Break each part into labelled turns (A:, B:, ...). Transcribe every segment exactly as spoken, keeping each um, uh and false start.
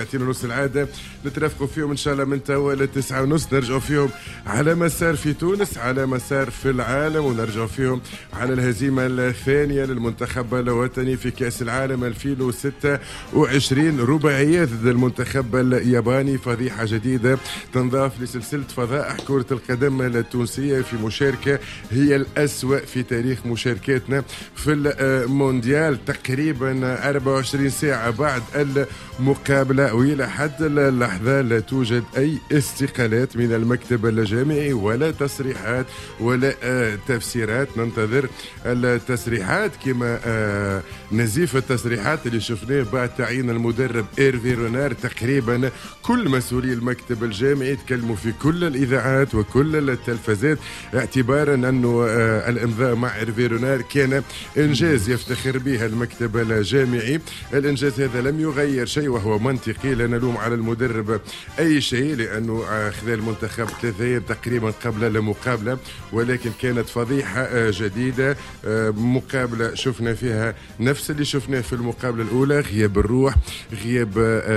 A: ساعتين ونص العاده نترافقوا فيهم ان شاء الله من توا لتسعة ونص، نرجعوا فيهم على مسار في تونس، على مسار في العالم، ونرجعوا فيهم على الهزيمه الثانيه للمنتخب الوطني في كاس العالم ألفين وستة وعشرين، رباعيات ضد المنتخب الياباني، فضيحه جديده تنضاف لسلسله فضائح كره القدم التونسيه في مشاركه هي الأسوأ في تاريخ مشاركاتنا في المونديال. تقريبا أربعة وعشرين ساعة بعد المقابلة وإلى حد اللحظة لا توجد أي استقالات من المكتب الجامعي ولا تصريحات ولا تفسيرات. ننتظر التصريحات كما نزيف التصريحات اللي شفناه بعد تعيين المدرب إيرفي رونار. تقريبا كل مسؤولي المكتب الجامعي تكلموا في كل الإذاعات وكل التلفزات اعتبارا أنه الإمضاء مع إيرفي رونار كان إنجاز يفتخر به المكتب الجامعي. الإنجاز هذا لم يغير شيء وهو منطقي، لا نلوم على المدرب أي شيء لأنه خذ المنتخب ثلاثة أيام تقريبا قبل المقابلة، ولكن كانت فضيحة جديدة. مقابلة شفنا فيها نفس اللي شفناه في المقابلة الأولى، غياب الروح، غياب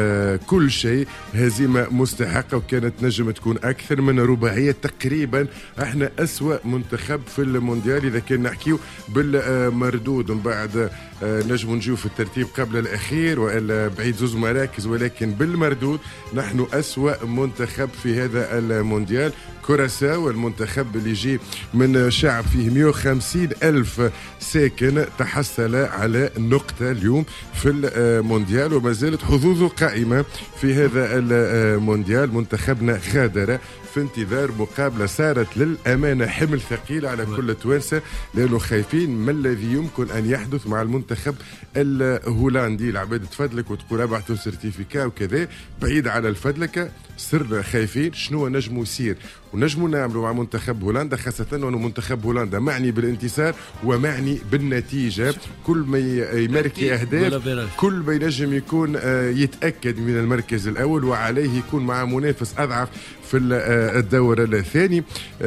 A: كل شيء، هزيمة مستحقة وكانت نجم تكون أكثر من رباعية. تقريبا احنا أسوأ منتخب في المونديال إذا كان نحكيو بالمردود، ومن بعد نجم نجيو في الترتيب قبل الأخير وإلا بعيد زوز مراكز، ولكن بالمردود نحن أسوأ منتخب في هذا المونديال. كوراساو المنتخب اللي يجي من شعب فيه مئة وخمسين ألف ساكن تحصل على نقطة اليوم في المونديال وما زالت حظوظه قائمة في هذا المونديال. منتخبنا غادر في انتظار مقابلة صارت للأمانة حمل ثقيل على كل التوانسة لأنه خايفين ما الذي يمكن أن يحدث مع المنتخب الهولندي. العباد تفضلك وتقول أبعثوا سيرتيفيكا وكذا، بعيد على الفضلكة صرنا خايفين شنو نجموا يصير ونجموا نعملوا مع منتخب هولندا، خاصة أنه منتخب هولندا معني بالانتصار ومعني بالنتيجة. كل ما يماركي أهداف كل ما ينجم يكون يتأكد من المركز الأول وعليه يكون مع منافس أضعف في الدور الثاني.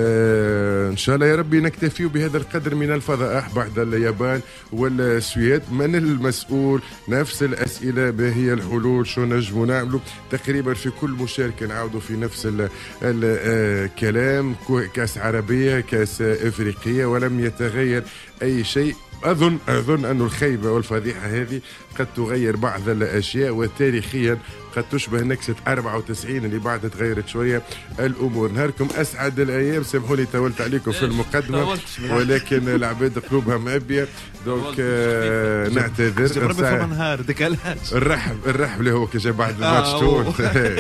A: إن شاء الله يا ربي نكتفي بهذا القدر من الفضائح بعد اليابان والسويد. من المسؤول نفس الأسئلة، ما هي الحلول، شو نجموا نعملوا؟ تقريبا في كل مشاركة نعودوا في نفس الكلام، كاس عربية كاس إفريقية، ولم يتغير أي شيء. أظن أظن أن الخيبة والفضيحة هذه قد تغير بعض الأشياء، وتاريخيا قد تشبه نكسة أربعة وتسعين اللي بعد تغيرت شوية الأمور. نهاركم أسعد الأيام، سامحوني طولت عليكم في المقدمة ولكن العباد قلوبها مأبية دونك آه نعتذر.
B: نهار
A: الرحب الرحب له كي جا بعد الماتش تون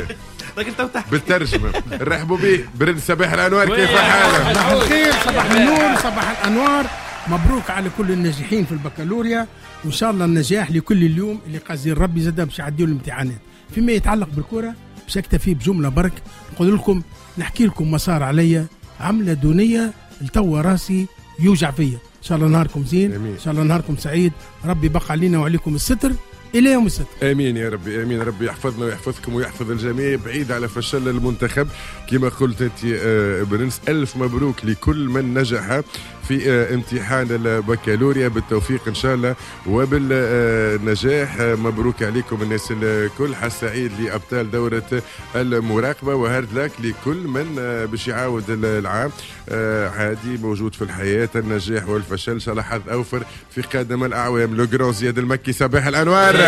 A: بالترجمة. نرحبوا به برد صباح الأنوار، كيف حالك؟
C: صباح الخير، صباح النور، صباح الأنوار. مبروك على كل الناجحين في البكالوريا، وإن شاء الله النجاح لكل اليوم اللي قاصدين ربي زاد باش يعديوا الامتحانات. فيما يتعلق بالكرة باش اكتفي بجملة برك نقول لكم، نحكي لكم مسار عليا عملة دونية التوا راسي يوجع فيا. إن شاء الله نهاركم زين، إن شاء الله نهاركم سعيد، ربي بقى علينا وعليكم الستر إلى يوم السبت.
A: امين يا ربي، امين. ربي يحفظنا ويحفظكم ويحفظ الجميع بعيد على فشل المنتخب كما قلت انت آه برنس. الف مبروك لكل من نجح في آه امتحان البكالوريا، بالتوفيق ان شاء الله وبالنجاح. آه مبروك عليكم الناس الكل. حس سعيد لابطال دوره المراقبه، وهارد لك لكل من آه باش يعاود العام. آه عادي موجود في الحياه النجاح والفشل، ان شاء الله حظ اوفر في قادم الاعوام. لو جرون زياد المكي، صباح الانوار.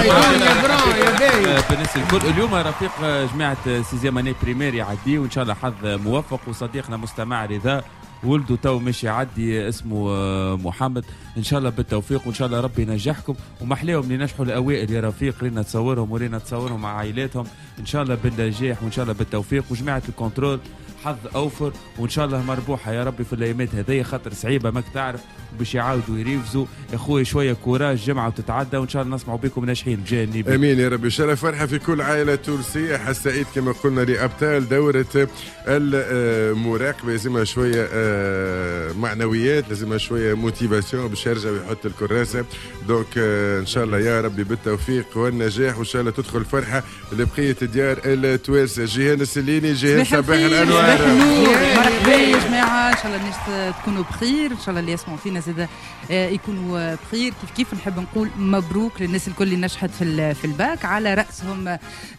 D: بالنسبه للكل اليوم رفيق جماعه سيزيام اني بريمير يعدي، وان شاء الله حظ موفق. وصديقنا مستمع رضا ولده تو مش يعدي اسمه محمد، ان شاء الله بالتوفيق وان شاء الله ربي ينجحكم. ومحليهم اللي نجحوا الاوائل يا رفيق، رينا تصورهم ورينا تصورهم مع عائلاتهم، ان شاء الله بالنجاح وان شاء الله بالتوفيق. وجماعه الكنترول حظ اوفر وان شاء الله مربوحه يا ربي في الايامات هذه، خاطر صعيبه ماك تعرف، باش يعاودوا يريفزوا يا خويا شويه كوراج، جمعه وتتعدى، وان شاء الله نسمعوا بكم ناجحين بجانب.
A: امين يا ربي. ان شاء الله فرحه في كل عائله تونسيه. حس سعيد كما قلنا لابطال دوره المراقبه، لازمها شويه معنويات، لازمها شويه موتيفاسيون باش يرجع ويحط الكراسه. دونك ان شاء الله يا ربي بالتوفيق والنجاح، وان شاء الله تدخل فرحه لبقيه ديار التوانسه. جيهان السليني، جيهان صباح الانوار.
E: مرحبا يا جماعه، ان شاء الله الناس تكونوا بخير، ان شاء الله اللي يسمعوا فينا زاد يكونوا بخير. كيف كيف نحب نقول مبروك للناس الكل اللي نجحت في في الباك، على راسهم